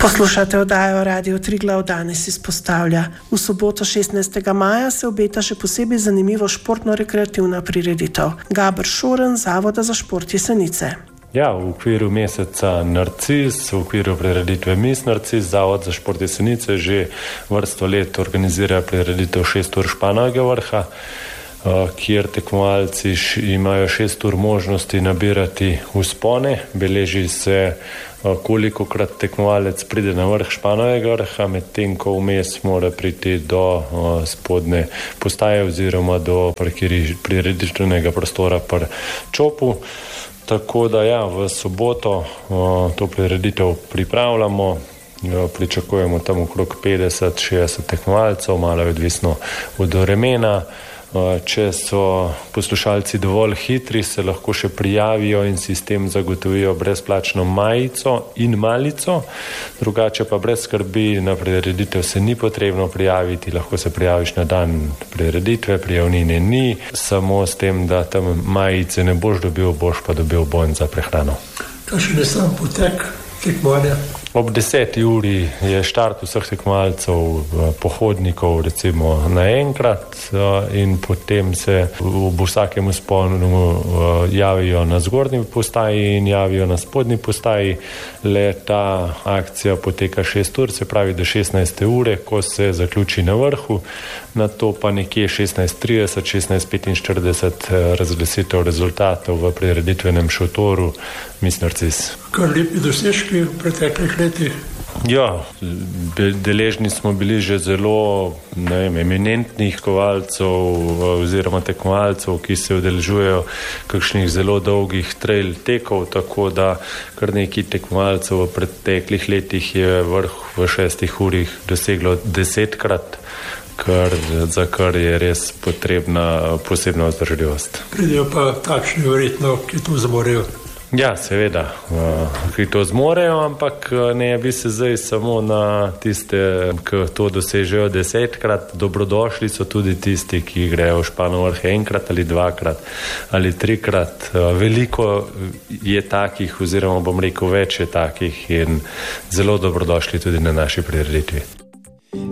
Poslušate oddajo Radio Triglav, danes izpostavlja. V soboto 16. maja se obeta še posebej zanimivo športno-rekreativna prireditev. Gaber Šorn, Zavoda za šport Jesenice. Ja, v okviru meseca Narcis, v okviru prireditve Mis Narcis, Zavod za šport Jesenice že vrsto let organizira prireditev 6 ur Španovega vrha, kjer tekmovalci imajo 6 ur možnosti nabirati vzpone. Beleži se, kolikokrat tekmovalec pride na vrh Španovega vrha, medtem ko vmes mora priti do spodne postaje oziroma do prireditvenega prostora pri Čopu. Tako da ja, v soboto to prireditev pripravljamo, pričakujemo tam okrog 50-60 tekmovalcev, malo je odvisno od vremena. Če so poslušalci dovolj hitri, se lahko še prijavijo in si s tem zagotovijo brezplačno majico in malico. Drugače pa brez skrbi, na prireditev se ni potrebno prijaviti, lahko se prijaviš na dan prireditve, prijavnine ni, samo s tem, da tam majice ne boš dobil, boš pa dobil bon za prehrano. Kakšen je sam potek tekmovanja? Ob 10. uri je štart vseh tekmovalcev, pohodnikov recimo naenkrat in potem se v vsakem vzponu javijo na zgornji postaji in javijo na spodnji postaji. Le ta akcija poteka 6 ur, se pravi do 16. ure, ko se zaključi na vrhu, na to pa nekje 16:30, 16:45 razglasitev rezultatov v prireditvenem šotoru Mis Narcis. Kar lepi dosežki v preteklih letih. Ja, deležni smo bili že zelo eminentnih kovalcev oziroma tekmovalcev, ki se udeležujejo kakšnih zelo dolgih trail tekov, tako da kar nekaj tekmovalcev v preteklih letih je vrh v 6 urih doseglo 10-krat, za kar je res potrebna posebna vzdržljivost. Pridejo pa takšni verjetno, ki to zmorejo. Ja, seveda, ki to zmorejo, ampak ne bi se zdaj samo na tiste, ki to dosežejo 10-krat. Dobrodošli so tudi tisti, ki grejo v Španov vrh enkrat ali 2-krat ali 3-krat. Veliko je takih oziroma bom rekel več je takih in zelo dobrodošli tudi na naši prireditvi.